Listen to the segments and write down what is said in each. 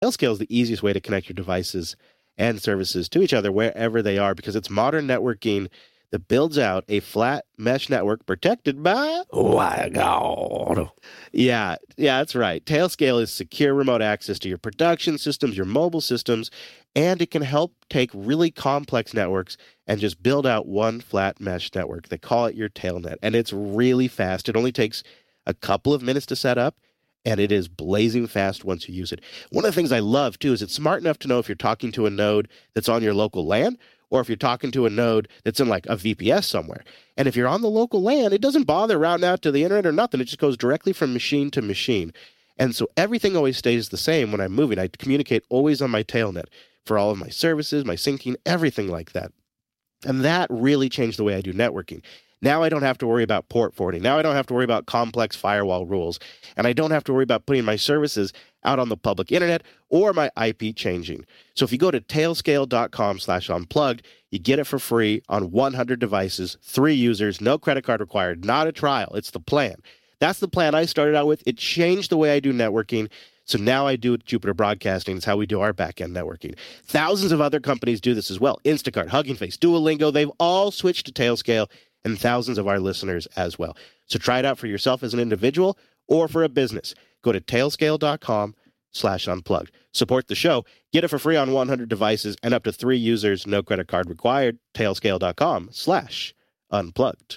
Tailscale is the easiest way to connect your devices and services to each other wherever they are because it's modern networking that builds out a flat mesh network protected by WireGuard. Yeah, that's right. Tailscale is secure remote access to your production systems, your mobile systems, and it can help take really complex networks and just build out one flat mesh network. They call it your Tailnet, and it's really fast. It only takes a couple of minutes to set up, and it is blazing fast once you use it. One of the things I love, too, is it's smart enough to know if you're talking to a node that's on your local LAN or if you're talking to a node that's in like a VPS somewhere. And if you're on the local LAN, it doesn't bother routing out to the internet or nothing. It just goes directly from machine to machine. And so everything always stays the same when I'm moving. I communicate always on my Tailnet for all of my services, my syncing, everything like that. And that really changed the way I do networking. Now I don't have to worry about port forwarding. Now I don't have to worry about complex firewall rules. And I don't have to worry about putting my services out on the public internet or my IP changing. So if you go to tailscale.com/unplugged, you get it for free on 100 devices, 3 users, no credit card required, not a trial. It's the plan. That's the plan I started out with. It changed the way I do networking. So now I do it Jupiter Broadcasting. It's how we do our back-end networking. Thousands of other companies do this as well. Instacart, Hugging Face, Duolingo, they've all switched to Tailscale, and thousands of our listeners as well. So try it out for yourself as an individual or for a business. Go to tailscale.com/unplugged. Support the show. Get it for free on 100 devices and up to 3 users. No credit card required. Tailscale.com/unplugged.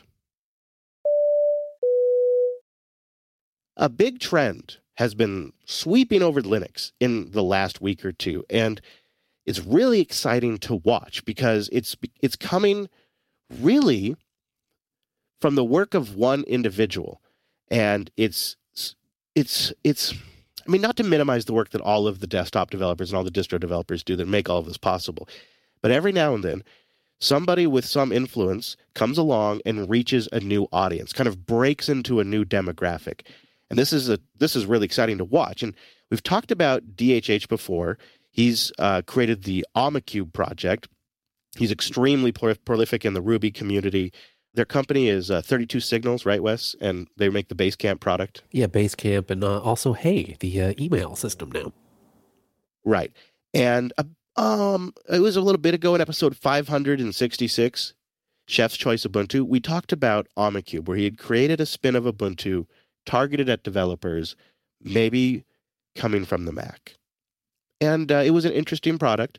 A big trend has been sweeping over Linux in the last week or two, and it's really exciting to watch because it's coming really from the work of one individual. And it's I mean, not to minimize the work that all of the desktop developers and all the distro developers do that make all of this possible, but every now and then, somebody with some influence comes along and reaches a new audience, kind of breaks into a new demographic. And this is really exciting to watch. And we've talked about DHH before. He's created the Omacube project. He's extremely prolific in the Ruby community. Their company is 32 Signals, right, Wes? And they make the Basecamp product. Yeah, Basecamp, and also Hey, the email system now. Right. And it was a little bit ago in episode 566, Chef's Choice Ubuntu, we talked about Omacube, where he had created a spin of Ubuntu targeted at developers, maybe coming from the Mac. And it was an interesting project,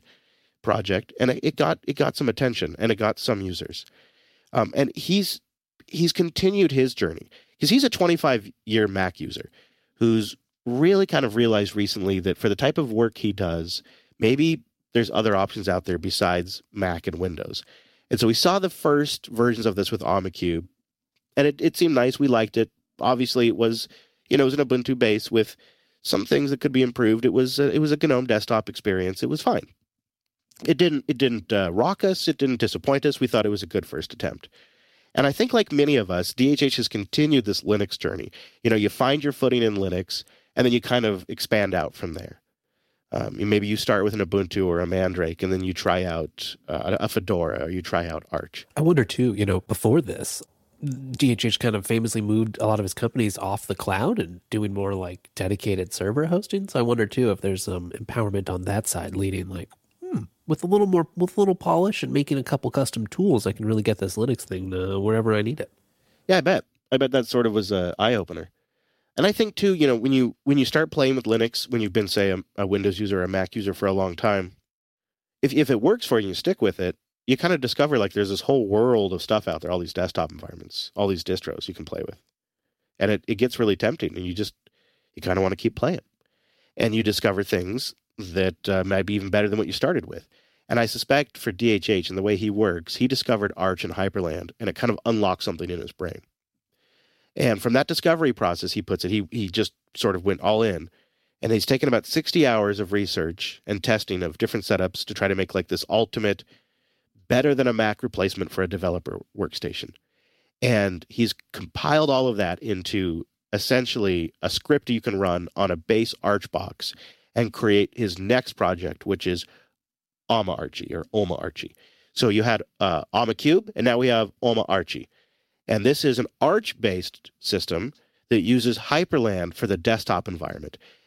and it got some attention, and it got some users. And he's continued his journey because he's a 25-year Mac user who's really kind of realized recently that for the type of work he does, maybe there's other options out there besides Mac and Windows. And so we saw the first versions of this with Omacube, and it seemed nice. We liked it. Obviously, it was an Ubuntu base with some things that could be improved. It was a GNOME desktop experience. It was fine. It didn't rock us. It didn't disappoint us. We thought it was a good first attempt. And I think like many of us, DHH has continued this Linux journey. You find your footing in Linux, and then you kind of expand out from there. Maybe you start with an Ubuntu or a Mandrake, and then you try out a Fedora, or you try out Arch. I wonder, too, before this, DHH kind of famously moved a lot of his companies off the cloud and doing more like dedicated server hosting. So I wonder, too, if there's some empowerment on that side leading like, with a little polish and making a couple custom tools, I can really get this Linux thing wherever I need it. Yeah, I bet that sort of was an eye-opener. And I think, too, when you start playing with Linux, when you've been, say, a Windows user or a Mac user for a long time, if it works for you and you stick with it, you kind of discover, like, there's this whole world of stuff out there, all these desktop environments, all these distros you can play with. And it gets really tempting, and you kind of want to keep playing. And you discover things that might be even better than what you started with. And I suspect for DHH and the way he works, he discovered Arch and Hyperland, and it kind of unlocked something in his brain. And from that discovery process, he puts it, he just sort of went all in. And he's taken about 60 hours of research and testing of different setups to try to make like this ultimate, better than a Mac replacement for a developer workstation. And he's compiled all of that into essentially a script you can run on a base Arch box and create his next project, which is OmaArchie or OmaArchie. So you had Omacube, and now we have OmaArchie. And this is an Arch-based system that uses Hyperland for the desktop environment.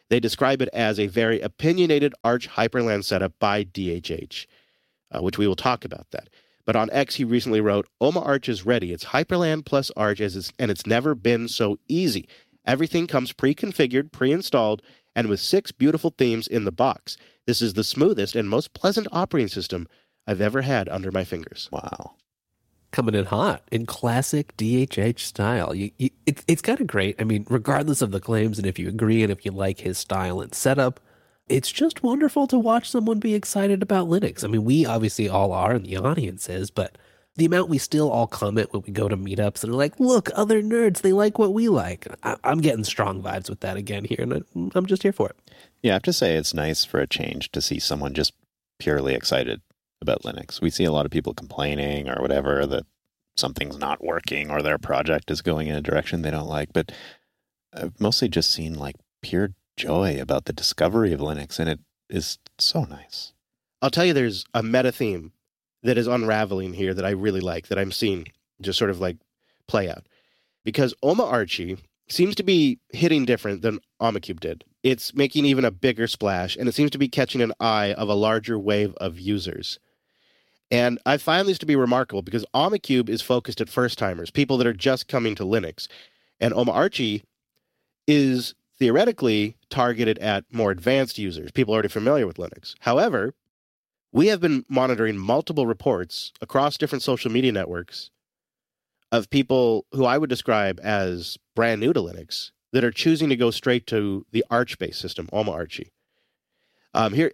They describe it as a very opinionated Arch Hyperland setup by DHH, which we will talk about that. But on X, he recently wrote, Oma Arch is ready. It's Hyperland plus Arch, and it's never been so easy. Everything comes pre-configured, pre-installed, and with 6 beautiful themes in the box. This is the smoothest and most pleasant operating system I've ever had under my fingers. Wow. Coming in hot in classic DHH style. It's kind of great. I mean, regardless of the claims and if you agree and if you like his style and setup, it's just wonderful to watch someone be excited about Linux. I mean, we obviously all are, and the audience is, but the amount we still all comment when we go to meetups and are like, look, other nerds, they like what we like. I'm getting strong vibes with that again here, and I'm just here for it. Yeah, I have to say it's nice for a change to see someone just purely excited about Linux. We see a lot of people complaining or whatever that something's not working or their project is going in a direction they don't like, but I've mostly just seen like pure joy about the discovery of Linux, and it is so nice. I'll tell you, there's a meta theme that is unraveling here that I really like, that I'm seeing just sort of like play out. Because Oma Archie seems to be hitting different than Omacube did. It's making even a bigger splash, and it seems to be catching an eye of a larger wave of users. And I find this to be remarkable because Omacube is focused at first-timers, people that are just coming to Linux. And Oma Archie is theoretically targeted at more advanced users, people already familiar with Linux. However, we have been monitoring multiple reports across different social media networks of people who I would describe as brand new to Linux that are choosing to go straight to the Arch-based system, Oma Archie. Here,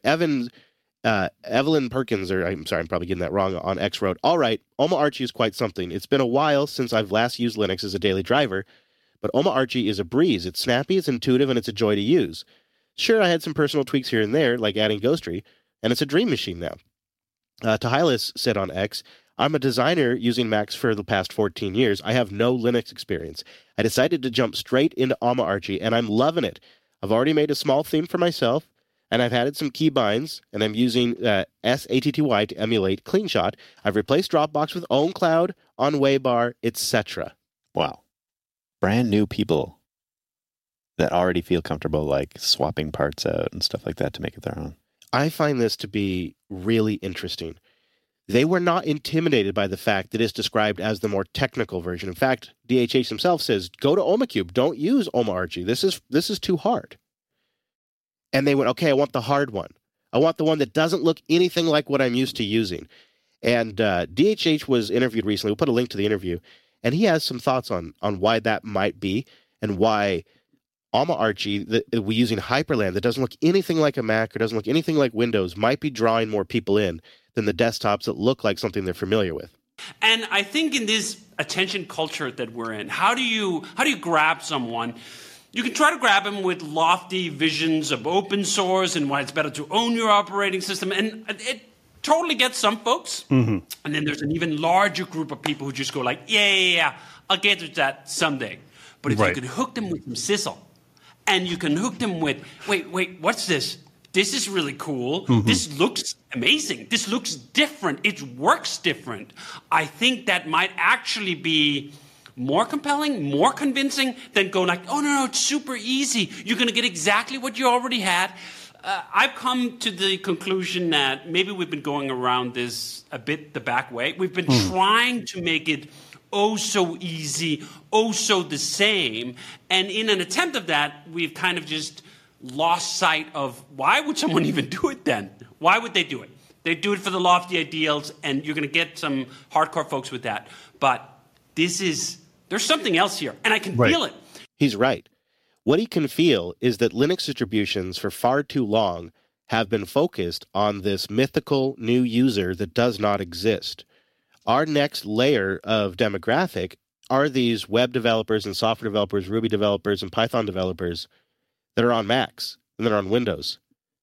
Evelyn Perkins, or I'm sorry, I'm probably getting that wrong, on X wrote, all right, Oma Archie is quite something. It's been a while since I've last used Linux as a daily driver, but Oma Archie is a breeze. It's snappy, it's intuitive, and it's a joy to use. Sure, I had some personal tweaks here and there, like adding Ghostry, and it's a dream machine now. Tahilis said on X, I'm a designer using Macs for the past 14 years. I have no Linux experience. I decided to jump straight into Oma Archie, and I'm loving it. I've already made a small theme for myself, and I've added some keybinds, and I'm using SATTY to emulate CleanShot. I've replaced Dropbox with OwnCloud on Waybar, etc. Wow. Brand new people that already feel comfortable like swapping parts out and stuff like that to make it their own. I find this to be really interesting. They were not intimidated by the fact that it's described as the more technical version. In fact, DHH himself says, go to Omacube. Don't use Oma Archie. This is too hard. And they went, okay, I want the hard one. I want the one that doesn't look anything like what I'm used to using. And DHH was interviewed recently. We'll put a link to the interview. And he has some thoughts on why that might be and why Oma Archie, that we're using Hyperland, that doesn't look anything like a Mac or doesn't look anything like Windows, might be drawing more people in than the desktops that look like something they're familiar with. And I think in this attention culture that we're in, how do you grab someone? You can try to grab them with lofty visions of open source and why it's better to own your operating system, and it totally gets some folks. Mm-hmm. And then there's an even larger group of people who just go like, yeah, I'll get to that someday. But if you can hook them with some sizzle, and you can hook them with, wait, what's this? This is really cool. Mm-hmm. This looks amazing. This looks different. It works different. I think that might actually be more compelling, more convincing than going like, oh, no, it's super easy. You're going to get exactly what you already had. I've come to the conclusion that maybe we've been going around this a bit the back way. We've been trying to make it oh so easy, oh so the same. And in an attempt of that, we've kind of just lost sight of why would someone even do it then? Why would they do it? They do it for the lofty ideals, and you're going to get some hardcore folks with that. But there's something else here, and I can feel it. He's right. What he can feel is that Linux distributions for far too long have been focused on this mythical new user that does not exist. Our next layer of demographic are these web developers and software developers, Ruby developers and Python developers that are on Macs and that are on Windows.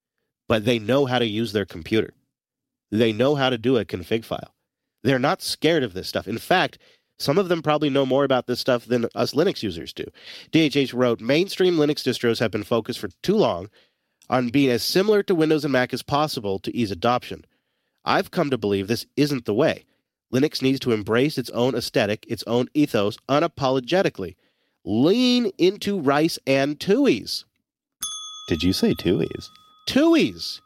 But they know how to use their computer. They know how to do a config file. They're not scared of this stuff. In fact, some of them probably know more about this stuff than us Linux users do. DHH wrote, mainstream Linux distros have been focused for too long on being as similar to Windows and Mac as possible to ease adoption. I've come to believe this isn't the way. Linux needs to embrace its own aesthetic, its own ethos, unapologetically. Lean into rice and tuies. Did you say TUIs? TUIs.